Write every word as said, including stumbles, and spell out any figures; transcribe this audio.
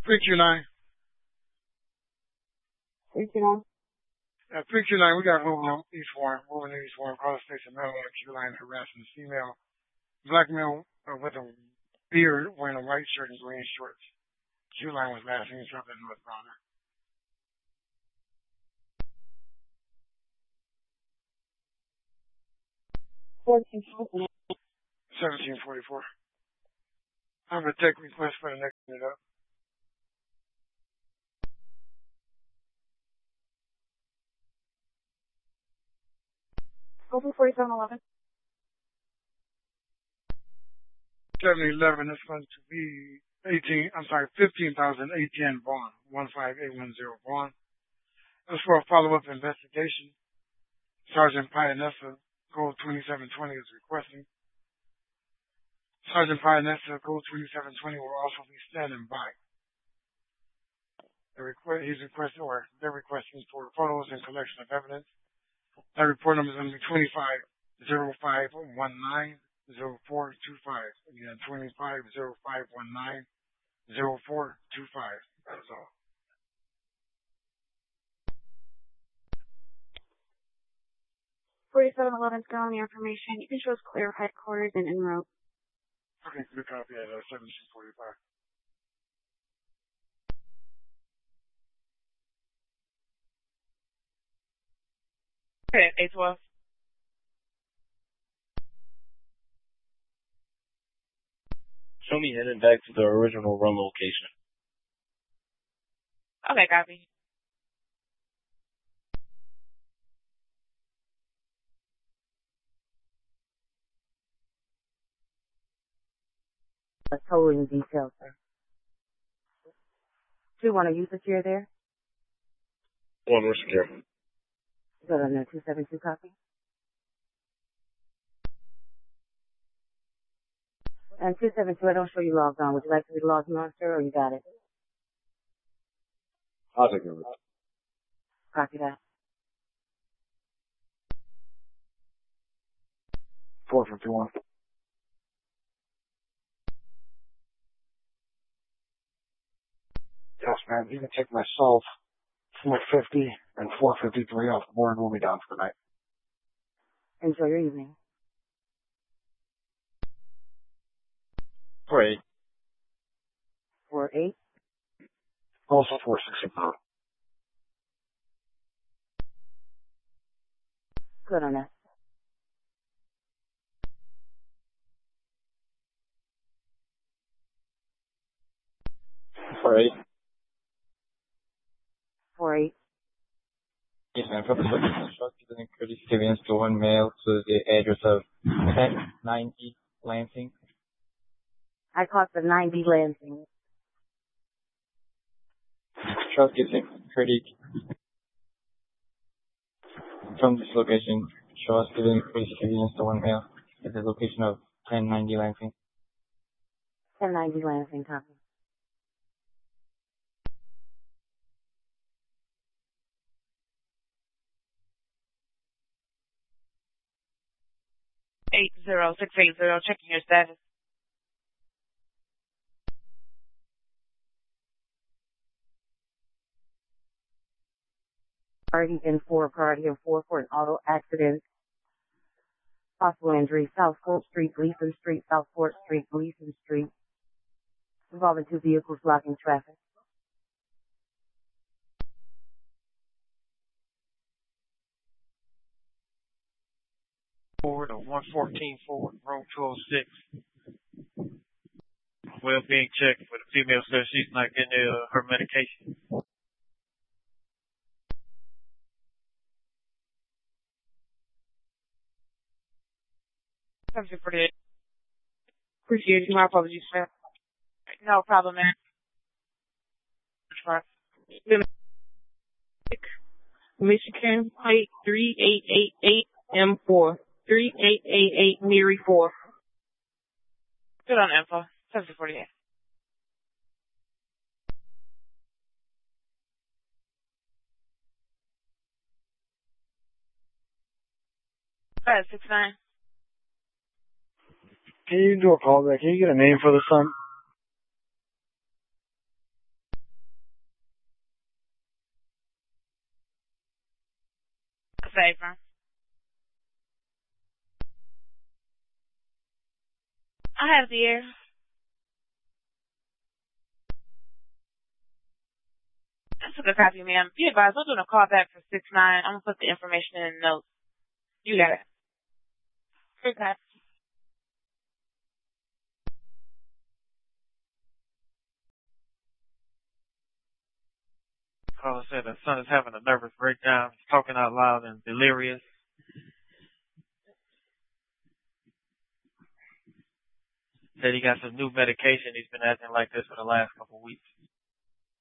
three Q nine. three Q nine? Uh, three Q nine, we got moving on East Warren. Moving to East Warren, call station Maryland, Q line harassing a female. Black male uh, with a beard wearing a white shirt and green shorts. Q line was last seen something in North Browner. fourteen seventeen forty-four. I'm going to take request for the next minute up. Go for forty-seven eleven. seven eleven is going to be eighteen, I'm sorry, fifteen thousand eighteen Vaughn, one five eight one zero Vaughn. It was for a follow-up investigation. Sergeant Pionessa, Gold twenty-seven twenty is requesting. Sergeant Pionessa, Gold twenty-seven twenty will also be standing by. The request, he's requesting, or they're requesting for photos and collection of evidence. That report number is going to be twenty-five zero five one nine zero four two five. Again, twenty-five zero five one nine zero four two five. That's all. forty-seven eleven's got on the information. You can show us clear headquarters and en route. Okay, good copy at uh, seventeen forty-five. Okay, eight twelve. Show me heading back to the original run location. Okay, copy. That's totally in detail, sir. Do you want to use the chair there? One more secure. Good on there, two seventy-two copy. And two seventy-two, I don't show you logged on. Would you like to be logged on, sir, or you got it? I'll take it. Copy that. four fifty-one. Yes, man. You can take myself, four fifty and four fifty-three off the board. We'll be down for the night. Enjoy your evening. four eight. four eight. Also four sixty-four. Good on that. four eight. four eight. Yes, ma'am. For the instructions courtesy conveyance to one mail to the address of ten ninety Lansing. I caught the ninety Lansing. Trust gives courtesy from this location. Show us giving courtesy conveyance to one mail at the location of ten ninety Lansing. ten ninety Lansing, copy. Eight zero six eight zero. Checking your status. Party in four, party in four for an auto accident. Possible injury, South Fort Street, Gleason Street, South Fort Street, Gleason Street. Involving two vehicles blocking traffic. Forward on one fourteen forward, road two oh six. Well being checked for the female says she's not getting uh, her medication. seventeen forty-eight. Appreciate you. My apologies, sir. No problem, man. Michigan Pike three eight eight eight M four. three eight eight eight Miri four. Good on info. seventeen forty-eight. Alright, six nine. Can you do a callback? Can you get a name for the son? safer. I have the air. That's a good copy, ma'am. Be advised, we're doing a call back for six nine. I'm going to put the information in the notes. You got it. Good copy. Caller said her son is having a nervous breakdown. He's talking out loud and delirious. Said he got some new medication. He's been acting like this for the last couple of weeks.